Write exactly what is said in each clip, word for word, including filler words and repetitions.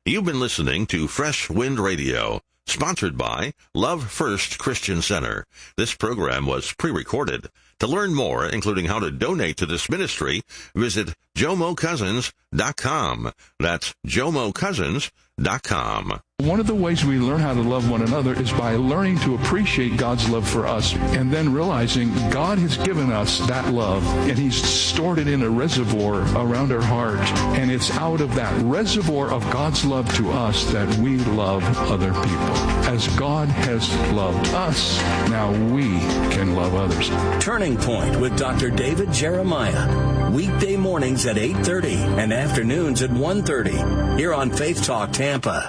You've been listening to Fresh Wind Radio, sponsored by Love First Christian Center. This program was pre-recorded. To learn more, including how to donate to this ministry, visit jomo cousins dot com. That's jomo cousins dot com. One of the ways we learn how to love one another is by learning to appreciate God's love for us and then realizing God has given us that love and He's stored it in a reservoir around our heart. And it's out of that reservoir of God's love to us that we love other people. As God has loved us, now we can love others. Turning Point with Doctor David Jeremiah. Weekday mornings at eight thirty and afternoons at one thirty here on Faith Talk Tampa.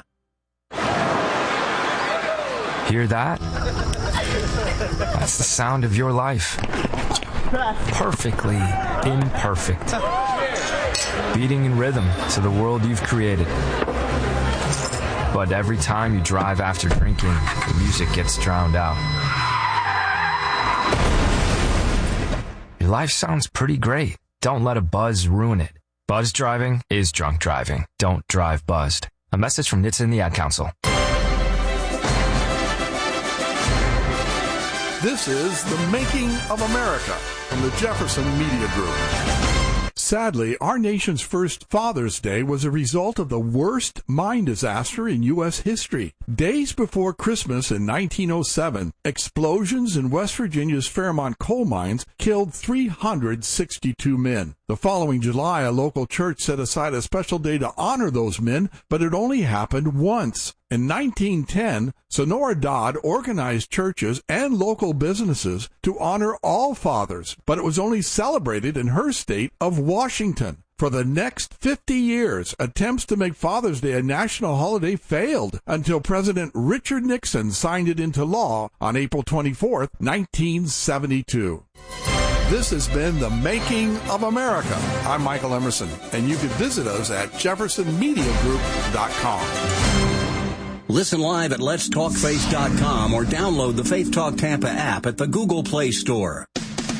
Hear that? That's the sound of your life. Perfectly imperfect. Beating in rhythm to the world you've created. But every time you drive after drinking, the music gets drowned out. Your life sounds pretty great. Don't let a buzz ruin it. Buzz driving is drunk driving. Don't drive buzzed. A message from N H T S A and the Ad Council. This is The Making of America from the Jefferson Media Group. Sadly, our nation's first Father's Day was a result of the worst mine disaster in U S history. Days before Christmas in nineteen oh seven, explosions in West Virginia's Fairmont coal mines killed three hundred sixty-two men. The following July, a local church set aside a special day to honor those men, but it only happened once. In nineteen ten, Sonora Dodd organized churches and local businesses to honor all fathers, but it was only celebrated in her state of Washington. For the next fifty years, attempts to make Father's Day a national holiday failed until President Richard Nixon signed it into law on April twenty-fourth, nineteen seventy-two. This has been The Making of America. I'm Michael Emerson, and you can visit us at jefferson media group dot com. Listen live at lets talk faith dot com or download the Faith Talk Tampa app at the Google Play Store.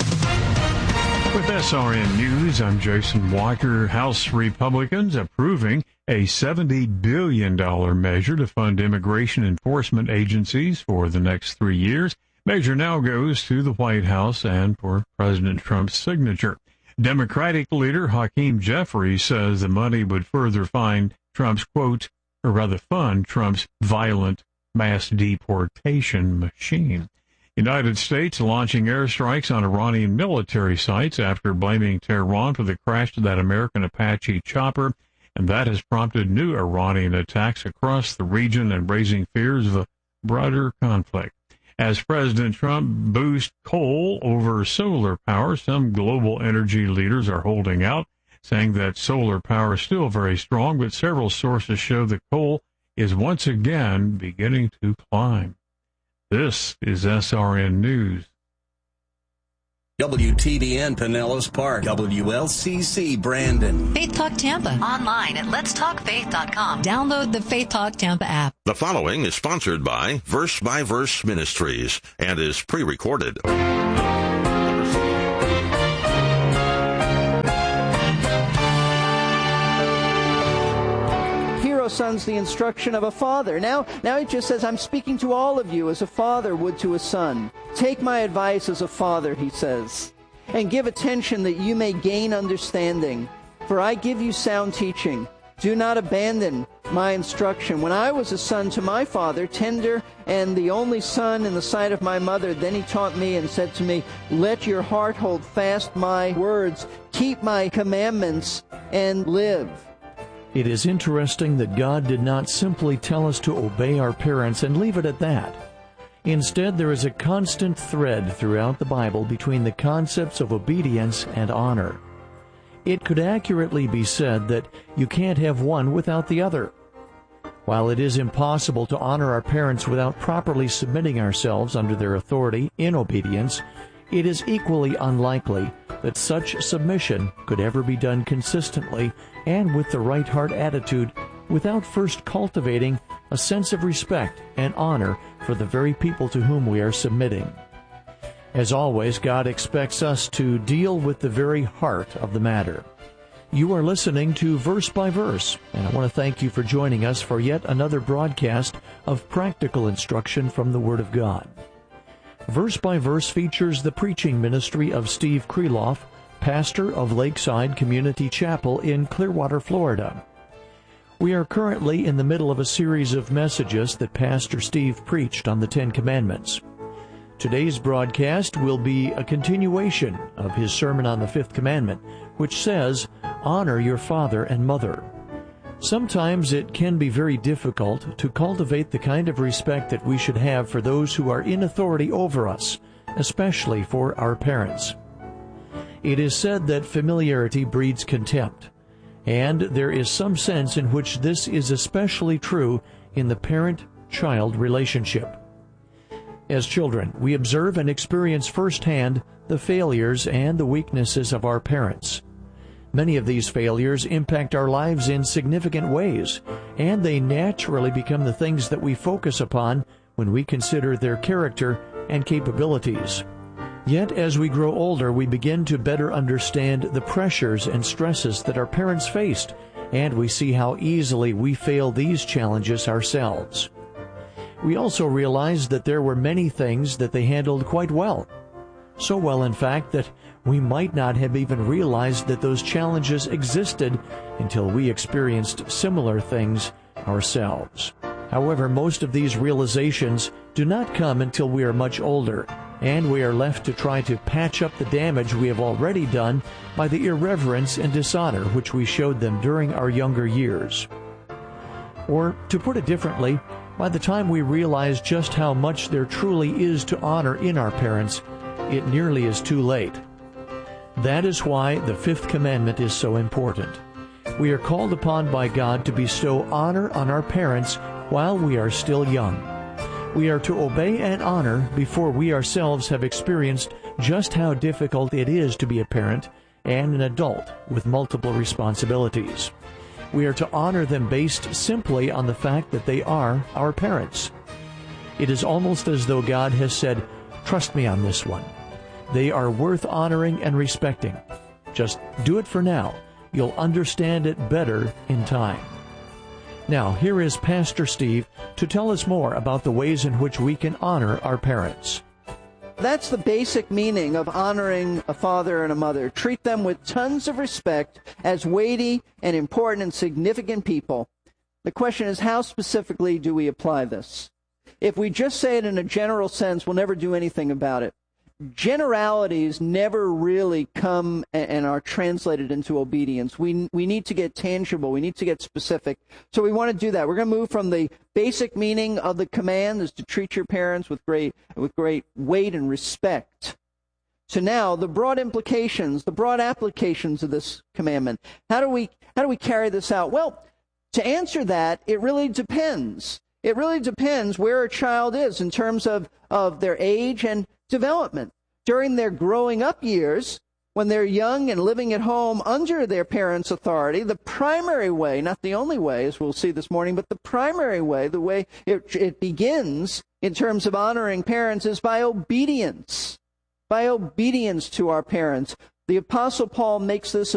With S R N News, I'm Jason Walker. House Republicans approving a seventy billion dollars measure to fund immigration enforcement agencies for the next three years. Measure now goes to the White House and for President Trump's signature. Democratic leader Hakeem Jeffries says the money would further fund Trump's, quote, or rather fund Trump's violent mass deportation machine. United States launching airstrikes on Iranian military sites after blaming Tehran for the crash of that American Apache chopper, and that has prompted new Iranian attacks across the region and raising fears of a broader conflict. As President Trump boosts coal over solar power, some global energy leaders are holding out, saying that solar power is still very strong, but several sources show that coal is once again beginning to climb. This is S R N News. W T B N Pinellas Park, W L C C Brandon. Faith Talk Tampa. Online at lets talk faith dot com. Download the Faith Talk Tampa app. The following is sponsored by Verse by Verse Ministries and is pre-recorded. Son's the instruction of a father. Now, now it just says, I'm speaking to all of you as a father would to a son. Take my advice as a father, he says, and give attention that you may gain understanding. For I give you sound teaching. Do not abandon my instruction. When I was a son to my father, tender and the only son in the sight of my mother, then he taught me and said to me, let your heart hold fast my words, keep my commandments, and live. It is interesting that God did not simply tell us to obey our parents and leave it at that. Instead, there is a constant thread throughout the Bible between the concepts of obedience and honor. It could accurately be said that you can't have one without the other. While it is impossible to honor our parents without properly submitting ourselves under their authority in obedience, it is equally unlikely that such submission could ever be done consistently and with the right heart attitude without first cultivating a sense of respect and honor for the very people to whom we are submitting. As always, God expects us to deal with the very heart of the matter. You are listening to Verse by Verse, and I want to thank you for joining us for yet another broadcast of practical instruction from the Word of God. Verse by Verse features the preaching ministry of Steve Kreloff, pastor of Lakeside Community Chapel in Clearwater, Florida. We are currently in the middle of a series of messages that Pastor Steve preached on the Ten Commandments. Today's broadcast will be a continuation of his sermon on the Fifth Commandment, which says, "Honor your father and mother." Sometimes it can be very difficult to cultivate the kind of respect that we should have for those who are in authority over us, especially for our parents. It is said that familiarity breeds contempt, and there is some sense in which this is especially true in the parent-child relationship. As children, we observe and experience firsthand the failures and the weaknesses of our parents. Many of these failures impact our lives in significant ways, and they naturally become the things that we focus upon when we consider their character and capabilities. Yet, as we grow older, we begin to better understand the pressures and stresses that our parents faced, and we see how easily we fail these challenges ourselves. We also realize that there were many things that they handled quite well. So well, in fact, that we might not have even realized that those challenges existed until we experienced similar things ourselves. However, most of these realizations do not come until we are much older, and we are left to try to patch up the damage we have already done by the irreverence and dishonor which we showed them during our younger years. Or, to put it differently, by the time we realize just how much there truly is to honor in our parents, it nearly is too late. That is why the Fifth Commandment is so important. We are called upon by God to bestow honor on our parents while we are still young. We are to obey and honor before we ourselves have experienced just how difficult it is to be a parent and an adult with multiple responsibilities. We are to honor them based simply on the fact that they are our parents. It is almost as though God has said, "Trust me on this one. They are worth honoring and respecting. Just do it for now. You'll understand it better in time." Now, here is Pastor Steve to tell us more about the ways in which we can honor our parents. That's the basic meaning of honoring a father and a mother. Treat them with tons of respect as weighty and important and significant people. The question is, how specifically do we apply this? If we just say it in a general sense, we'll never do anything about it. Generalities never really come and are translated into obedience. We we need to get tangible. We need to get specific. So we want to do that. We're going to move from the basic meaning of the command is to treat your parents with great with great weight and respect, to now the broad implications, the broad applications of this commandment. How do we how do we carry this out? Well, to answer that, it really depends. It really depends where a child is in terms of, of their age and development. During their growing up years, when they're young and living at home under their parents' authority, the primary way, not the only way, as we'll see this morning, but the primary way, the way it, it begins in terms of honoring parents is by obedience. By obedience to our parents. The Apostle Paul makes this